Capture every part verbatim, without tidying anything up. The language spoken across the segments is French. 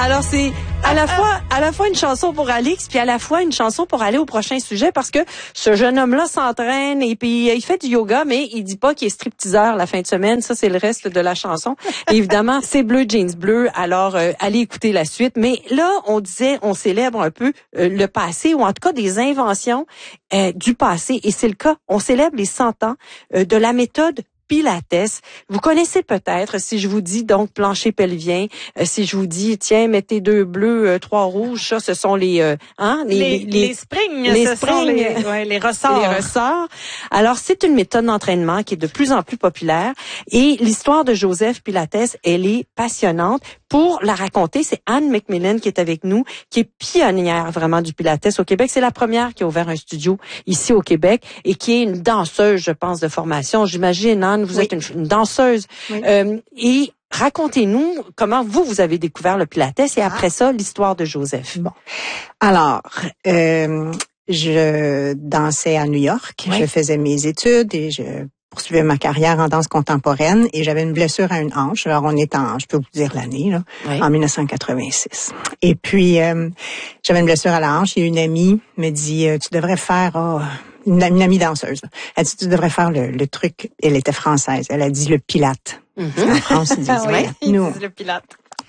Alors, c'est à la fois, à la fois une chanson pour Alix, puis à la fois une chanson pour aller au prochain sujet, parce que ce jeune homme-là s'entraîne et puis il fait du yoga, mais il dit pas qu'il est stripteaseur la fin de semaine. Ça, c'est le reste de la chanson. Et évidemment, c'est Bleu Jeans Bleu. Alors, euh, allez écouter la suite. Mais là, on disait, on célèbre un peu euh, le passé, ou en tout cas des inventions euh, du passé. Et c'est le cas. On célèbre les cent ans euh, de la méthode Pilates. Vous connaissez peut-être, si je vous dis donc plancher pelvien, euh, si je vous dis tiens mettez deux bleus, euh, trois rouges, ça ce sont les euh, hein les les, les, les springs, les ce springs, sont les, ouais, les ressorts. Les ressorts. Alors c'est une méthode d'entraînement qui est de plus en plus populaire et l'histoire de Joseph Pilates, elle est passionnante. Pour la raconter, c'est Anne McMillan qui est avec nous, qui est pionnière vraiment du Pilates au Québec. C'est la première qui a ouvert un studio ici au Québec et qui est une danseuse, je pense, de formation. J'imagine, Anne, vous oui. êtes une, une danseuse. Oui. Euh, et racontez-nous comment vous, vous avez découvert le Pilates et après ah. ça, l'histoire de Joseph. Bon. Alors, euh, je dansais à New York. Oui. Je faisais mes études et je poursuivais ma carrière en danse contemporaine et j'avais une blessure à une hanche. Alors, on est en, je peux vous dire l'année, là, oui. en dix-neuf cent quatre-vingt-six. Et puis, euh, j'avais une blessure à la hanche et une amie me dit, tu devrais faire... Oh, Une, une amie danseuse. Elle dit, tu devrais faire le, le truc. Elle était française. Elle a dit le pilate. Mm-hmm. En France, ils disent, ah oui, ouais, ils nous. disent le pilate.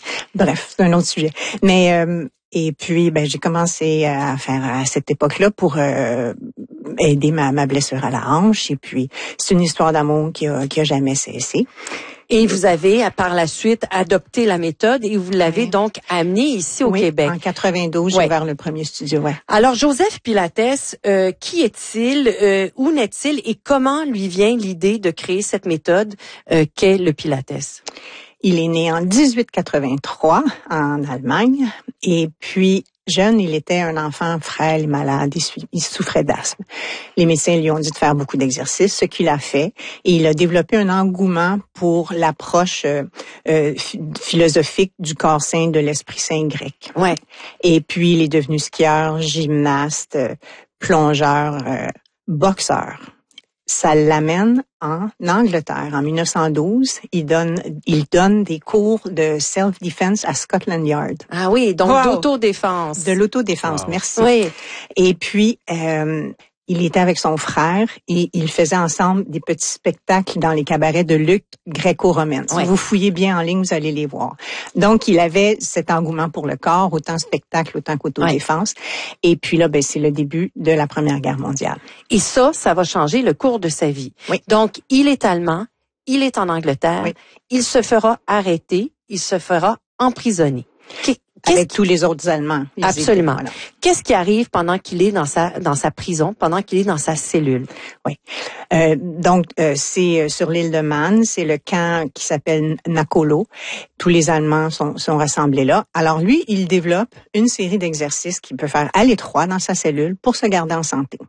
Bref, c'est un autre sujet. Mais, euh, et puis, ben, j'ai commencé à faire à cette époque-là pour euh, aider ma, ma blessure à la hanche. Et puis, c'est une histoire d'amour qui a, qui a jamais cessé. Et vous avez, par la suite, adopté la méthode et vous l'avez oui. donc amenée ici au oui, Québec. En quatre-vingt-douze, j'ai oui. ouvert le premier studio. Ouais. Alors, Joseph Pilates, euh, qui est-il, euh, où naît-il et comment lui vient l'idée de créer cette méthode euh, qu'est le Pilates? Il est né en dix-huit quatre-vingt-trois en Allemagne et puis jeune, il était un enfant frêle et malade, il souffrait d'asthme. Les médecins lui ont dit de faire beaucoup d'exercices, ce qu'il a fait, et il a développé un engouement pour l'approche euh, euh, philosophique du corps sain, de l'esprit saint grec. Ouais. Et puis, il est devenu skieur, gymnaste, euh, plongeur, euh, boxeur. Ça l'amène en Angleterre. En dix-neuf cent douze, il donne, il donne des cours de self-defense à Scotland Yard. Ah oui, donc wow. d'autodéfense. De l'autodéfense, wow. merci. Oui. Et puis, euh, il était avec son frère et ils faisaient ensemble des petits spectacles dans les cabarets de lutte gréco-romaine. Si oui. vous fouillez bien en ligne, vous allez les voir. Donc, il avait cet engouement pour le corps, autant spectacle, autant qu'autodéfense. Oui. Et puis là, ben, c'est le début de la Première Guerre mondiale. Et ça, ça va changer le cours de sa vie. Oui. Donc, il est allemand, il est en Angleterre, oui. il se fera arrêter, il se fera emprisonner. Qu'est- Avec tous les autres Allemands. Absolument. Étaient, voilà. Qu'est-ce qui arrive pendant qu'il est dans sa dans sa prison, pendant qu'il est dans sa cellule? Oui. Euh, donc, euh, c'est sur l'île de Man, c'est le camp qui s'appelle Nakolo. Tous les Allemands sont, sont rassemblés là. Alors lui, il développe une série d'exercices qu'il peut faire à l'étroit dans sa cellule pour se garder en santé.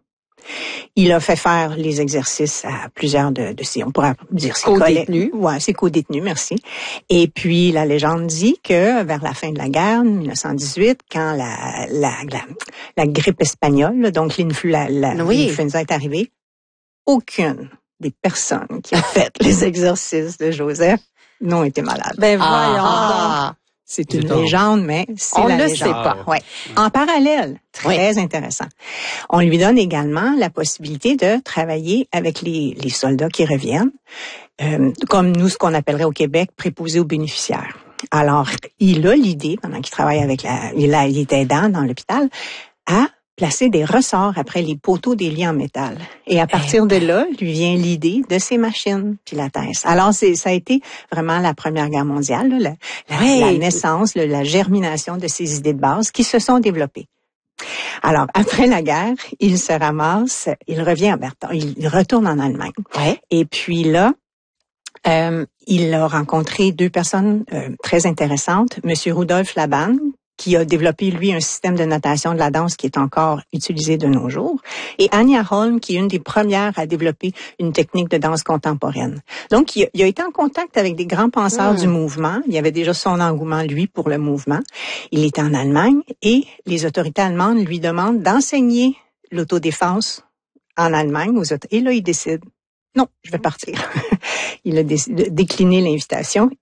Il a fait faire les exercices à plusieurs de, de ses, on pourrait dire ses co-détenus. Ouais, ses co-détenus, merci. Et puis, la légende dit que vers la fin de la guerre, dix-neuf cent dix-huit, quand la, la, la, la grippe espagnole, donc l'influenza la, oui. est arrivée, aucune des personnes qui ont fait les exercices de Joseph n'ont été malades. Ben voyons ah, C'est une donc. légende, mais c'est On la ne légende. sait pas. Ouais. En parallèle, très oui. intéressant. On lui donne également la possibilité de travailler avec les, les soldats qui reviennent, euh, comme nous, ce qu'on appellerait au Québec, préposés aux bénéficiaires. Alors, il a l'idée, pendant qu'il travaille avec la, il, a, il est aidant dans l'hôpital, à placer des ressorts après les poteaux des lits en métal. Et à partir de là, lui vient l'idée de ces machines Pilates. Alors, c'est, ça a été vraiment la Première Guerre mondiale, là, la, la, oui. la naissance, la, la germination de ces idées de base qui se sont développées. Alors, après la guerre, il se ramasse, il revient à Berton, il retourne en Allemagne. Ouais. Et puis là, euh, il a rencontré deux personnes euh, très intéressantes. Monsieur Rudolf Laban, qui a développé, lui, un système de notation de la danse qui est encore utilisé de nos jours, et Anja Holm, qui est une des premières à développer une technique de danse contemporaine. Donc, il a, il a été en contact avec des grands penseurs mmh. du mouvement. Il y avait déjà son engouement, lui, pour le mouvement. Il était en Allemagne et les autorités allemandes lui demandent d'enseigner l'autodéfense en Allemagne aux autorités. Et là, il décide, non, je vais partir. Il a décidé de décliner l'invitation et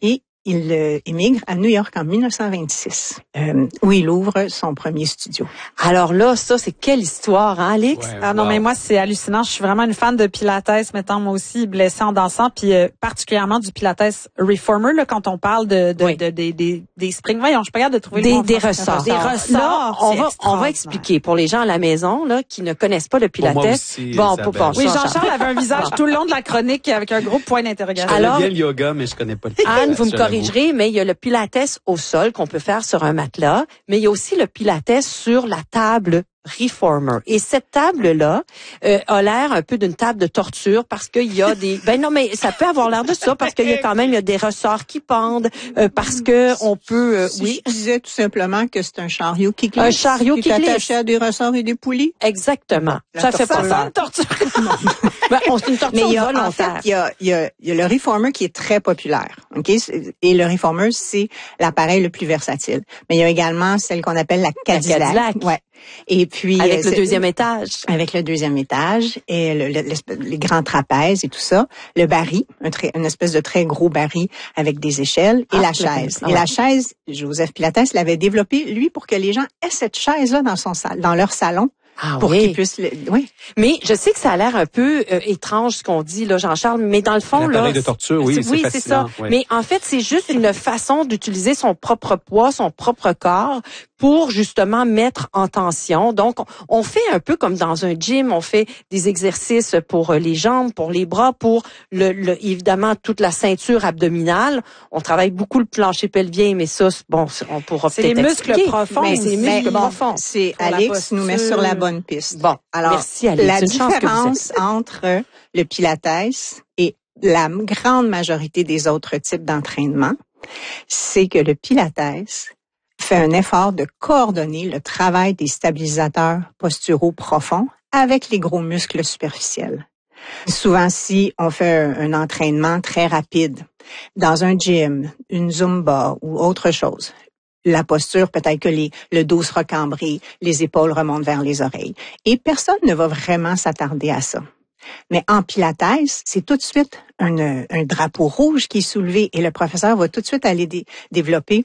il euh, émigre à New York en dix-neuf cent vingt-six, euh, où il ouvre son premier studio. Alors là, ça, c'est quelle histoire, hein, Alix? Ouais, ah non, wow. Mais moi, c'est hallucinant. Je suis vraiment une fan de Pilates, mettant moi aussi blessée en dansant, puis euh, particulièrement du Pilates Reformer, là, quand on parle de, de, oui. de, de, de des, des springs. Voyons, je suis pas capable de trouver des, le mot. Des ressorts. Des ressorts. Là, on va, on va expliquer pour les gens à la maison, là, qui ne connaissent pas le Pilates. Pour moi aussi, bon, pour qu'on Oui, Jean-Charles avait un visage tout le long de la chronique avec un gros point d'interrogation. Je connais bien le yoga, mais je connais pas le Pilates. Anne, vous me corrigerez, mais il y a le Pilates au sol qu'on peut faire sur un matelas, mais il y a aussi le Pilates sur la table Reformer. Et cette table-là euh, a l'air un peu d'une table de torture parce qu'il y a des... Ben non, mais ça peut avoir l'air de ça parce qu'il y a quand même il y a des ressorts qui pendent, euh, parce que on peut... Euh, si oui. Je disais tout simplement que c'est un chariot qui glisse. Un chariot qui, qui est glisse. attaché à des ressorts et des poulies. Exactement. La ça fait pas ça. Une torture. ben, on, c'est une torture mais il y a, volontaire. En fait, il y a, il y a, il y a le Reformer qui est très populaire. Ok, et le Reformer, c'est l'appareil le plus versatile. Mais il y a également celle qu'on appelle la Cadillac. La Cadillac. Ouais. Et puis avec euh, le deuxième étage. Avec le deuxième étage et le, le, les grands trapèzes et tout ça, le baril, un très, une espèce de très gros baril avec des échelles et ah, la chaise. Et la chaise, Joseph Pilates l'avait développée lui pour que les gens aient cette chaise là dans son dans leur salon. Ah, pour oui. qu'ils puissent le, oui. Mais je sais que ça a l'air un peu euh, étrange ce qu'on dit là, Jean-Charles, mais dans le fond là, de torture, oui, c'est, oui, c'est ça. Oui. Mais en fait, c'est juste une façon d'utiliser son propre poids, son propre corps pour justement mettre en tension. Donc, on, on fait un peu comme dans un gym, on fait des exercices pour les jambes, pour les bras, pour le, le évidemment toute la ceinture abdominale. On travaille beaucoup le plancher pelvien, mais ça, bon, on pourra c'est peut-être les muscles expliquer. profonds. Mais c'est les mais muscles bon, profonds. C'est Alix nous met sur la bonne piste. Bon, alors merci Alix. La une chance différence que vous entre le Pilates et la grande majorité des autres types d'entraînement, c'est que le Pilates fait un effort de coordonner le travail des stabilisateurs posturaux profonds avec les gros muscles superficiels. Souvent, si on fait un, un entraînement très rapide dans un gym, une Zumba ou autre chose, la posture, peut-être que les, le dos se recambré, les épaules remontent vers les oreilles. Et personne ne va vraiment s'attarder à ça. Mais en Pilates, c'est tout de suite un, un drapeau rouge qui est soulevé et le professeur va tout de suite aller dé, développer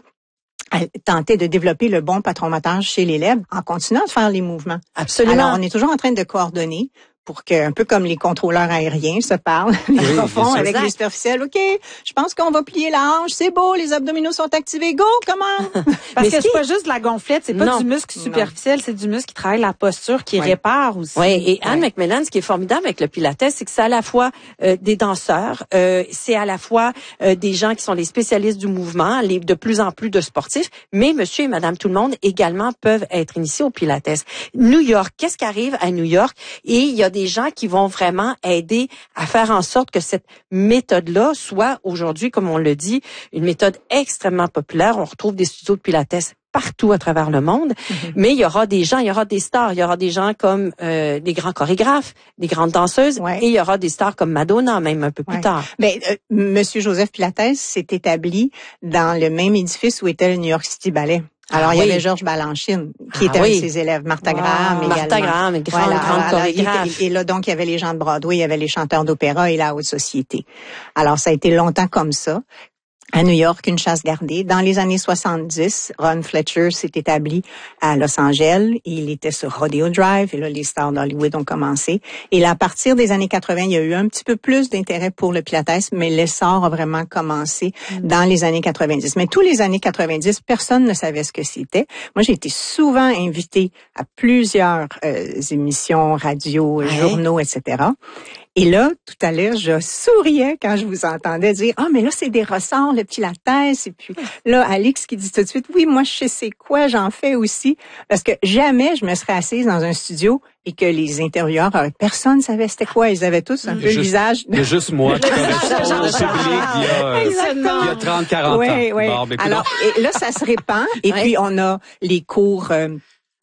tenter de développer le bon patron moteur chez l'élève en continuant de faire les mouvements. Absolument. Alors, on est toujours en train de coordonner pour que, un peu comme les contrôleurs aériens se parlent, les oui, profonds avec exact. les superficiels. OK, je pense qu'on va plier la hanche, c'est beau, les abdominaux sont activés, go, comment? Parce Mais que si... c'est pas juste de la gonflette, c'est pas non. du muscle superficiel, c'est du muscle qui travaille la posture, qui ouais. répare aussi. Oui, et Anne ouais. McMillan, ce qui est formidable avec le Pilates, c'est que c'est à la fois euh, des danseurs, euh, c'est à la fois euh, des gens qui sont les spécialistes du mouvement, les, de plus en plus de sportifs, mais monsieur et madame tout le monde également peuvent être initiés au Pilates. New York, qu'est-ce qui arrive à New York? Et il y a des gens qui vont vraiment aider à faire en sorte que cette méthode-là soit aujourd'hui, comme on le dit, une méthode extrêmement populaire. On retrouve des studios de Pilates partout à travers le monde, mm-hmm. mais il y aura des gens, il y aura des stars, il y aura des gens comme euh, des grands chorégraphes, des grandes danseuses, ouais. et il y aura des stars comme Madonna, même un peu plus ouais. tard. Ben, euh, Monsieur Joseph Pilates s'est établi dans le même édifice où était le New York City Ballet. Alors, ah, il y oui. avait Georges Balanchine, qui ah, était oui. un de ses élèves, Martha wow. Graham également. Martha Graham, une grande, voilà, grande chorégraphe. Et, et là, donc, il y avait les gens de Broadway, il y avait les chanteurs d'opéra et la haute société. Alors, ça a été longtemps comme ça. À New York, une chasse gardée. Dans les années soixante-dix, Ron Fletcher s'est établi à Los Angeles. Il était sur Rodeo Drive et là, les stars d'Hollywood ont commencé. Et là, à partir des années quatre-vingts, il y a eu un petit peu plus d'intérêt pour le Pilates, mais l'essor a vraiment commencé mm. dans les années quatre-vingt-dix. Mais tous les années quatre-vingt-dix, personne ne savait ce que c'était. Moi, j'ai été souvent invitée à plusieurs euh, émissions, radio, ouais. journaux, et cetera. Et là, tout à l'heure, je souriais quand je vous entendais dire « Ah, mais là, c'est des ressorts, le Pilates. » Et puis là, Alix qui dit tout de suite « Oui, moi, je sais c'est quoi, j'en fais aussi. » Parce que jamais je me serais assise dans un studio et que les intervieweurs, personne ne savait c'était quoi. Ils avaient tous un peu juste, le visage... Il y a juste moi qui correspond au public il y a, il y a trente, quarante oui, ans. Oui. Bon, ben, alors, et là, ça se répand. Et oui. puis, on a les cours... Euh,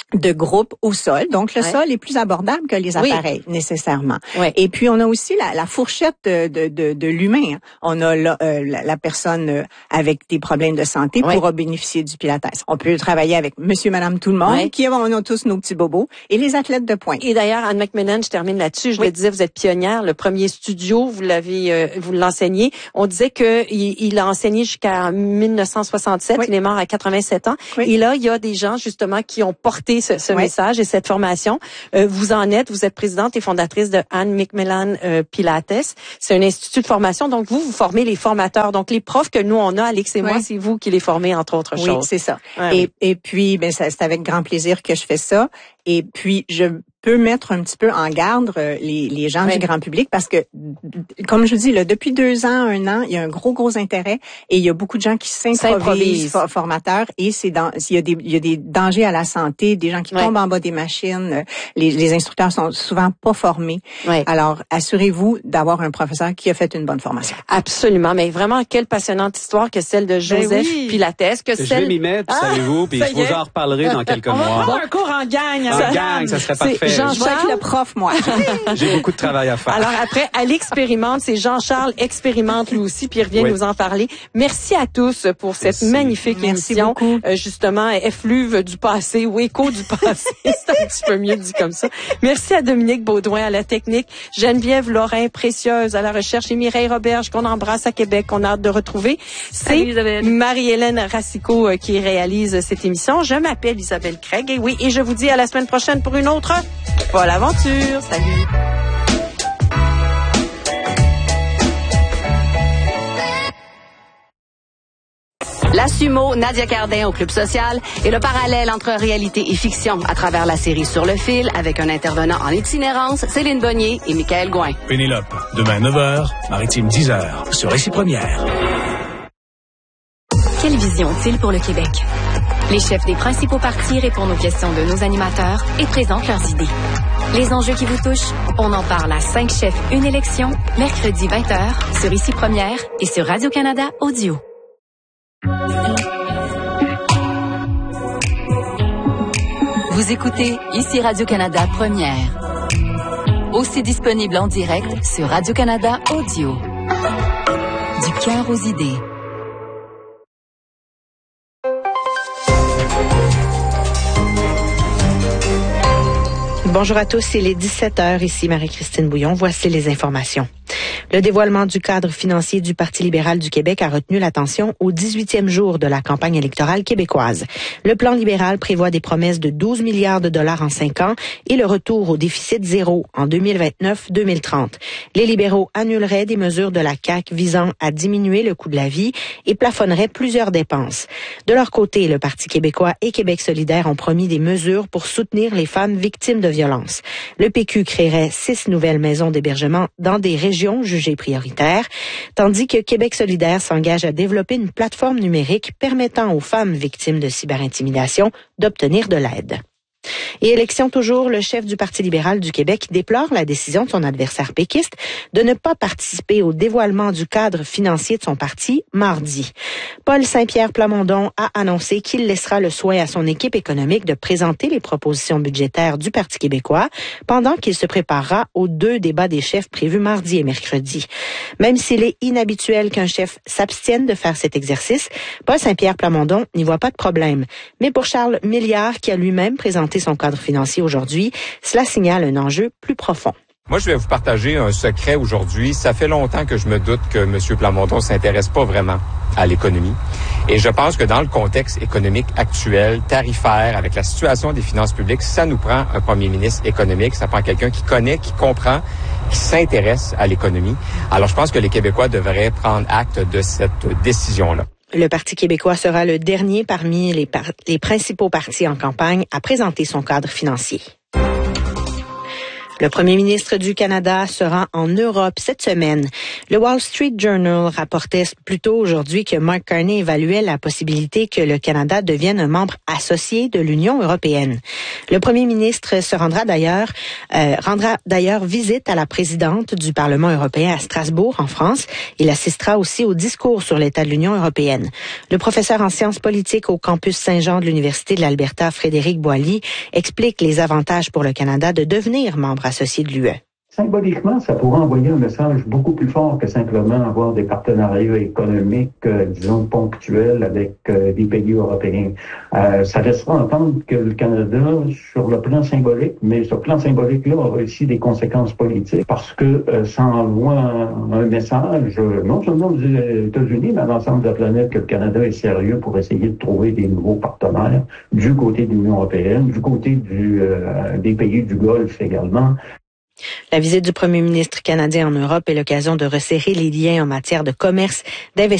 de groupe au sol. Donc, le ouais. sol est plus abordable que les appareils, oui. nécessairement. Oui. Et puis, on a aussi la, la fourchette de, de, de, de l'humain. On a la, euh, la, la personne avec des problèmes de santé oui. pourra bénéficier du Pilates. On peut travailler avec monsieur, madame, tout le monde, oui. qui on a tous nos petits bobos, et les athlètes de pointe. Et d'ailleurs, Anne McMillan, je termine là-dessus, je oui. le disais, vous êtes pionnière, le premier studio, vous l'avez, euh, vous l'enseignez. On disait que il, il a enseigné jusqu'à dix-neuf cent soixante-sept, oui. il est mort à quatre-vingt-sept ans. Oui. Et là, il y a des gens, justement, qui ont porté ce, ce oui. message et cette formation. Euh, vous en êtes, vous êtes présidente et fondatrice de Anne McMillan euh, Pilates. C'est un institut de formation, donc vous, vous formez les formateurs. Donc, les profs que nous, on a, Alix et oui. moi, c'est vous qui les formez, entre autres oui, choses. Oui, c'est ça. Ouais, et, oui. et puis, ben, ça, c'est avec grand plaisir que je fais ça. Et puis, je peut mettre un petit peu en garde les, les gens oui. du grand public parce que, comme je vous dis, là, depuis deux ans, un an, il y a un gros, gros intérêt et il y a beaucoup de gens qui s'improvisent for- formateurs et c'est dans, il y a des, il y a des dangers à la santé, des gens qui oui. tombent en bas des machines, les, les instructeurs sont souvent pas formés. Oui. Alors, assurez-vous d'avoir un professeur qui a fait une bonne formation. Absolument, mais vraiment, quelle passionnante histoire que celle de Joseph ben oui. Pilates. Que je celle... vais m'y mettre, ah, savez-vous, puis je vous en reparlerai dans quelques On mois. On va prendre un cours en gang. En ça, gang, ça serait parfait. Jean-Charles, le prof, moi. J'ai beaucoup de travail à faire. Alors après, elle expérimente, c'est Jean-Charles expérimente lui aussi, puis il revient oui. nous en parler. Merci à tous pour cette Merci. magnifique Merci émission. Beaucoup. Euh, justement, effluve du passé ou écho du passé, c'est un petit peu mieux dit comme ça. Merci à Dominique Baudouin à la technique, Geneviève Lorrain, précieuse à la recherche, et Mireille Roberge qu'on embrasse à Québec, qu'on a hâte de retrouver. C'est Marie-Hélène Racicot euh, qui réalise cette émission. Je m'appelle Isabelle Craig et oui, et je vous dis à la semaine prochaine pour une autre folle aventure. Salut. La Sumo, Nadia Cardin au Club Social et le parallèle entre réalité et fiction à travers la série Sur le fil avec un intervenant en itinérance, Céline Bonnier et Michael Gouin. Pénélope, demain neuf heures, Maritime dix heures, sur Récit Première. Quelle vision ont-ils pour le Québec? Les chefs des principaux partis répondent aux questions de nos animateurs et présentent leurs idées. Les enjeux qui vous touchent, on en parle à cinq chefs, une élection, mercredi vingt heures, sur Ici Première et sur Radio-Canada Audio. Vous écoutez Ici Radio-Canada Première. Aussi disponible en direct sur Radio-Canada Audio. Du cœur aux idées. Bonjour à tous, il est dix-sept heures, ici Marie-Christine Bouillon. Voici les informations. Le dévoilement du cadre financier du Parti libéral du Québec a retenu l'attention au dix-huitième jour de la campagne électorale québécoise. Le plan libéral prévoit des promesses de douze milliards de dollars en cinq ans et le retour au déficit zéro en deux mille vingt-neuf deux mille trente. Les libéraux annuleraient des mesures de la C A Q visant à diminuer le coût de la vie et plafonneraient plusieurs dépenses. De leur côté, le Parti québécois et Québec solidaire ont promis des mesures pour soutenir les femmes victimes de violences. Le P Q créerait six nouvelles maisons d'hébergement dans des régions jugées prioritaires, tandis que Québec solidaire s'engage à développer une plateforme numérique permettant aux femmes victimes de cyberintimidation d'obtenir de l'aide. Et élection toujours, le chef du Parti libéral du Québec déplore la décision de son adversaire péquiste de ne pas participer au dévoilement du cadre financier de son parti mardi. Paul Saint-Pierre Plamondon a annoncé qu'il laissera le soin à son équipe économique de présenter les propositions budgétaires du Parti québécois pendant qu'il se préparera aux deux débats des chefs prévus mardi et mercredi. Même s'il est inhabituel qu'un chef s'abstienne de faire cet exercice, Paul Saint-Pierre Plamondon n'y voit pas de problème. Mais pour Charles Milliard, qui a lui-même présenté son cadre financier aujourd'hui, cela signale un enjeu plus profond. Moi, je vais vous partager un secret aujourd'hui. Ça fait longtemps que je me doute que M. Plamondon s'intéresse pas vraiment à l'économie. Et je pense que dans le contexte économique actuel, tarifaire, avec la situation des finances publiques, ça nous prend un premier ministre économique, ça prend quelqu'un qui connaît, qui comprend, qui s'intéresse à l'économie. Alors, je pense que les Québécois devraient prendre acte de cette décision-là. Le Parti québécois sera le dernier parmi les, par- les principaux partis en campagne à présenter son cadre financier. Le premier ministre du Canada se rend en Europe cette semaine. Le Wall Street Journal rapportait plus tôt aujourd'hui que Mark Carney évaluait la possibilité que le Canada devienne un membre associé de l'Union européenne. Le premier ministre se rendra d'ailleurs, euh, rendra d'ailleurs visite à la présidente du Parlement européen à Strasbourg, en France. Il assistera aussi au discours sur l'état de l'Union européenne. Le professeur en sciences politiques au campus Saint-Jean de l'Université de l'Alberta, Frédéric Boilly, explique les avantages pour le Canada de devenir membre associé de l'U E. Symboliquement, ça pourrait envoyer un message beaucoup plus fort que simplement avoir des partenariats économiques, euh, disons, ponctuels avec euh, des pays européens. Euh, ça laissera entendre que le Canada, sur le plan symbolique, mais ce plan symbolique-là aura aussi des conséquences politiques parce que euh, ça envoie un, un message, euh, non seulement aux États-Unis, mais à l'ensemble de la planète, que le Canada est sérieux pour essayer de trouver des nouveaux partenaires du côté de l'Union européenne, du côté du, euh, des pays du Golfe également. La visite du premier ministre canadien en Europe est l'occasion de resserrer les liens en matière de commerce, d'investissement